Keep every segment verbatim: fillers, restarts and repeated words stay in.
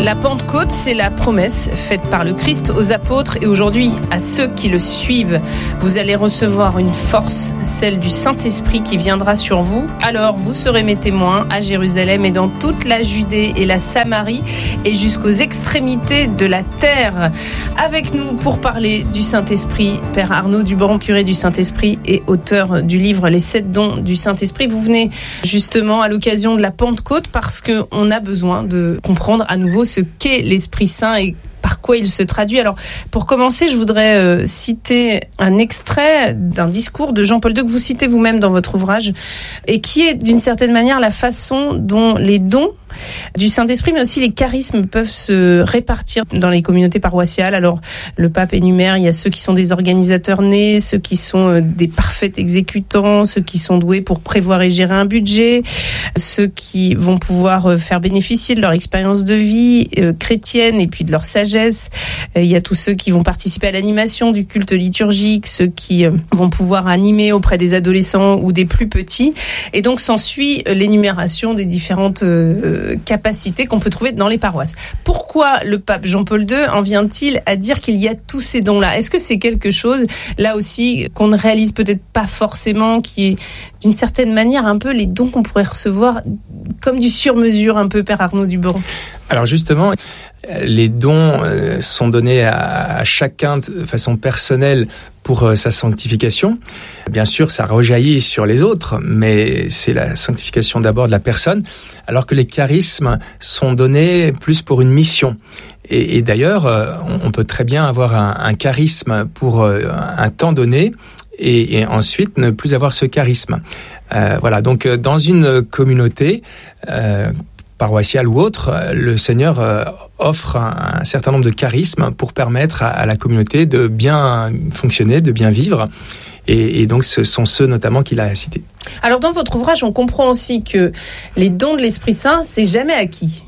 La Pentecôte, c'est la promesse faite par le Christ aux apôtres et aujourd'hui à ceux qui le suivent. Vous allez recevoir une force, celle du Saint-Esprit qui viendra sur vous. Alors vous serez mes témoins à Jérusalem et dans toute la Judée et la Samarie et jusqu'aux extrémités de la terre. Avec nous pour parler du Saint-Esprit, Père Arnaud Duban, curé du Saint-Esprit et auteur du livre Les sept dons du Saint-Esprit. Vous venez justement à l'occasion de la Pentecôte parce qu'on a besoin de comprendre à nouveau ce qu'est l'Esprit Saint et par quoi il se traduit. Alors, pour commencer, je voudrais euh, citer un extrait d'un discours de Jean-Paul deux que vous citez vous-même dans votre ouvrage et qui est d'une certaine manière la façon dont les dons du Saint-Esprit, mais aussi les charismes peuvent se répartir dans les communautés paroissiales. Alors, le pape énumère, il y a ceux qui sont des organisateurs nés, ceux qui sont des parfaits exécutants, ceux qui sont doués pour prévoir et gérer un budget, ceux qui vont pouvoir faire bénéficier de leur expérience de vie euh, chrétienne et puis de leur sagesse. Euh, il y a tous ceux qui vont participer à l'animation du culte liturgique, ceux qui euh, vont pouvoir animer auprès des adolescents ou des plus petits. Et donc, s'ensuit l'énumération des différentes euh, capacités qu'on peut trouver dans les paroisses. Pourquoi le pape Jean-Paul deux en vient-il à dire qu'il y a tous ces dons-là ? Est-ce que c'est quelque chose, là aussi, qu'on ne réalise peut-être pas forcément, qui est d'une certaine manière un peu les dons qu'on pourrait recevoir comme du sur-mesure, un peu, Père Arnaud Duban ? Alors justement, les dons sont donnés à chacun de façon personnelle pour sa sanctification. Bien sûr, ça rejaillit sur les autres, mais c'est la sanctification d'abord de la personne, alors que les charismes sont donnés plus pour une mission. Et, et d'ailleurs, on peut très bien avoir un, un charisme pour un temps donné, et, et ensuite ne plus avoir ce charisme. Euh, voilà, donc dans une communauté euh, paroissiale ou autre, le Seigneur euh, offre un, un certain nombre de charismes pour permettre à, à la communauté de bien fonctionner, de bien vivre. Et, et donc, ce sont ceux notamment qu'il a cités. Alors, dans votre ouvrage, on comprend aussi que les dons de l'Esprit Saint, c'est jamais acquis.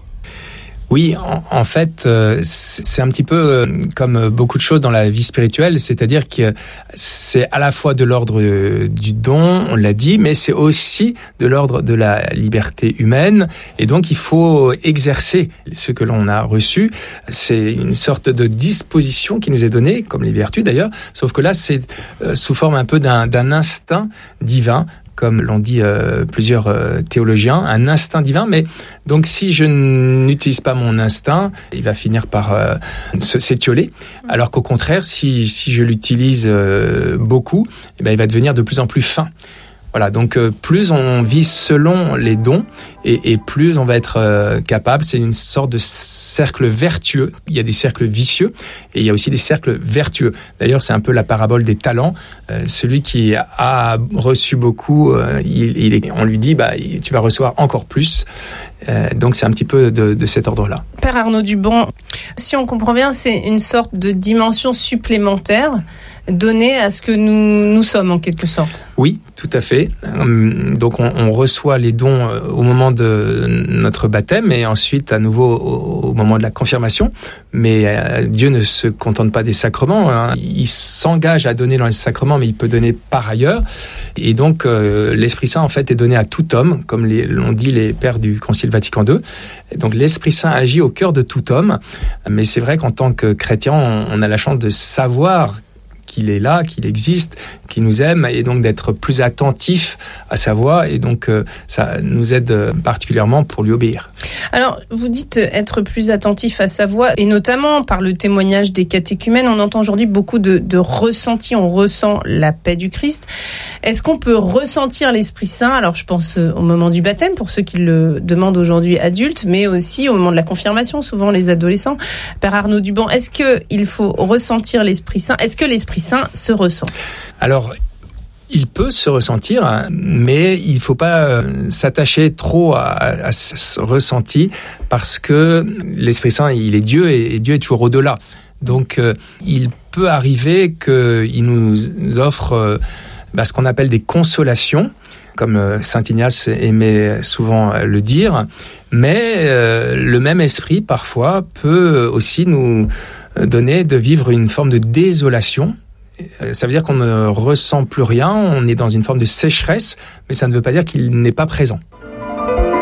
Oui, en, en fait, euh, c'est un petit peu euh, comme beaucoup de choses dans la vie spirituelle, c'est-à-dire que c'est à la fois de l'ordre euh, du don, on l'a dit, mais c'est aussi de l'ordre de la liberté humaine, et donc il faut exercer ce que l'on a reçu. C'est une sorte de disposition qui nous est donnée, comme les vertus d'ailleurs, sauf que là, c'est euh, sous forme un peu d'un, d'un instinct divin, comme l'ont dit euh, plusieurs euh, théologiens, un instinct divin. Mais donc, si je n'utilise pas mon instinct, il va finir par euh, s'étioler. Alors qu'au contraire, si si je l'utilise euh, beaucoup, eh ben, il va devenir de plus en plus fin. Voilà, donc euh, plus on vit selon les dons et, et plus on va être euh, capable. C'est une sorte de cercle vertueux. Il y a des cercles vicieux et il y a aussi des cercles vertueux. D'ailleurs, c'est un peu la parabole des talents. Euh, celui qui a reçu beaucoup, euh, il, il est, on lui dit, bah, tu vas recevoir encore plus. Euh, donc c'est un petit peu de, de cet ordre-là. Père Arnaud Duban, si on comprend bien, c'est une sorte de dimension supplémentaire donnée à ce que nous, nous sommes en quelque sorte. Oui, tout à fait. Donc on, on reçoit les dons au moment de notre baptême et ensuite à nouveau au, au moment de la confirmation. Mais euh, Dieu ne se contente pas des sacrements, hein. Il s'engage à donner dans les sacrements, mais il peut donner par ailleurs. Et donc euh, l'Esprit Saint en fait est donné à tout homme, comme les, l'ont dit les pères du Concile Vatican deux. Et donc l'Esprit Saint agit au cœur de tout homme. Mais c'est vrai qu'en tant que chrétien, on, on a la chance de savoir qu'il est là, qu'il existe, qu'il nous aime, et donc d'être plus attentif à sa voix, et donc euh, ça nous aide particulièrement pour lui obéir. Alors, vous dites être plus attentif à sa voix, et notamment par le témoignage des catéchumènes, on entend aujourd'hui beaucoup de, de ressentis, on ressent la paix du Christ. Est-ce qu'on peut ressentir l'Esprit Saint ? Alors, je pense au moment du baptême, pour ceux qui le demandent aujourd'hui adultes, mais aussi au moment de la confirmation, souvent les adolescents. Père Arnaud Duban, est-ce qu'il faut ressentir l'Esprit Saint ? Est-ce que l'Esprit Saint se ressent ? Alors, il peut se ressentir, mais il ne faut pas s'attacher trop à, à ce ressenti parce que l'Esprit Saint, il est Dieu et Dieu est toujours au-delà. Donc, euh, il peut arriver qu'il nous offre euh, bah, ce qu'on appelle des consolations, comme euh, Saint Ignace aimait souvent le dire, mais euh, le même esprit, parfois, peut aussi nous donner de vivre une forme de désolation. Ça veut dire qu'on ne ressent plus rien, on est dans une forme de sécheresse, mais ça ne veut pas dire qu'il n'est pas présent.